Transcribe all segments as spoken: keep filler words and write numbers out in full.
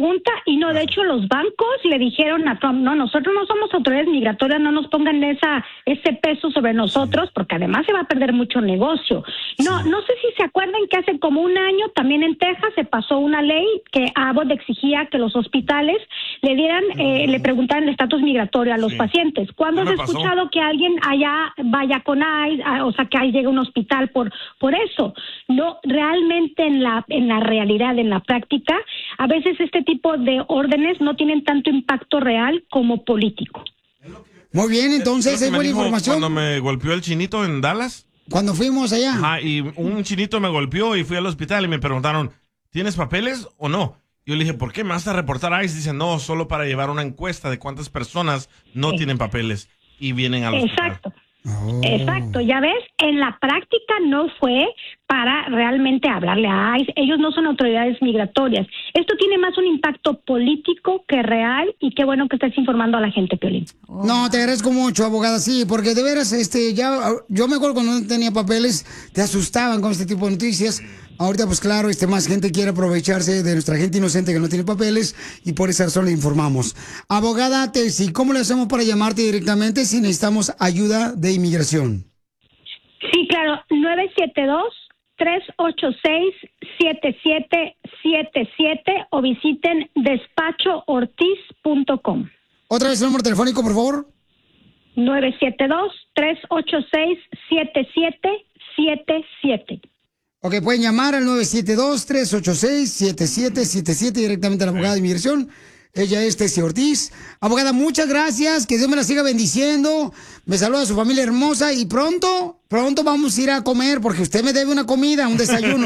pregunta y no, de hecho los bancos le dijeron a Trump, no, nosotros no somos autoridades migratorias, no nos pongan esa ese peso sobre nosotros, porque además se va a perder mucho negocio. No, no sé si se acuerdan que hace como un año también en Texas se pasó una ley que Abbott exigía que los hospitales le dieran, eh, le preguntaran el estatus migratorio a los sí. pacientes. ¿Cuándo has escuchado que alguien allá vaya con ICE, o sea, que ahí llegue a un hospital por por eso? No, realmente en la en la realidad, en la práctica, a veces este tipo de órdenes no tienen tanto impacto real como político. Muy bien, entonces es buena información. Cuando me golpeó el chinito en Dallas. Cuando fuimos allá. Ajá, y un chinito me golpeó y fui al hospital y me preguntaron, ¿tienes papeles o no? Yo le dije, ¿por qué me vas a reportar a ICE? Dicen, no, solo para llevar una encuesta de cuántas personas no sí. tienen papeles y vienen al hospital. Exacto. Oh. Exacto, ya ves, en la práctica no fue para realmente hablarle a ICE, ellos no son autoridades migratorias. Esto tiene más un impacto político que real y qué bueno que estés informando a la gente, Piolín. Oh. No, te agradezco mucho, abogada, sí, porque de veras, este, ya, yo me acuerdo cuando no tenía papeles, te asustaban con este tipo de noticias. Ahorita, pues claro, este, más gente quiere aprovecharse de nuestra gente inocente que no tiene papeles y por esa razón le informamos. Abogada Tessy, ¿cómo le hacemos para llamarte directamente si necesitamos ayuda de inmigración? Sí, claro, nueve siete dos, tres ocho seis, siete siete siete siete o visiten despacho ortiz punto com. ¿Otra vez el número telefónico, por favor? nueve siete dos, tres ocho seis, siete siete siete siete. Ok, pueden llamar al nueve siete dos, tres ocho seis, siete siete siete siete directamente a la abogada de inmigración. Ella es Tessy Ortiz. Abogada, muchas gracias. Que Dios me la siga bendiciendo. Me saluda a su familia hermosa y pronto, pronto vamos a ir a comer porque usted me debe una comida, un desayuno.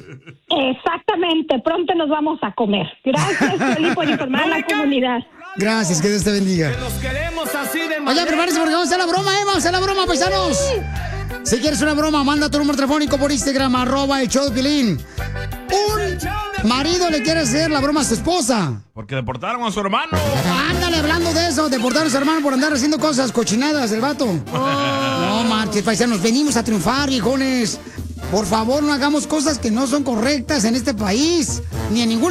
Exactamente, pronto nos vamos a comer. Gracias, Piolín, por informar a la comunidad. Gracias, que Dios te bendiga. Que los queremos así de Oye, prepárense porque vamos a hacer la broma, ¿eh? Vamos a hacer la broma, paisanos. Si quieres una broma, manda tu número telefónico por Instagram, arroba el show de Piolín. Un marido le quiere hacer la broma a su esposa. Porque deportaron a su hermano. Ándale, hablando de eso, deportaron a su hermano por andar haciendo cosas cochinadas, el vato. Oh. No marches, paisanos, venimos a triunfar, viejones. Por favor, no hagamos cosas que no son correctas en este país, ni en ningún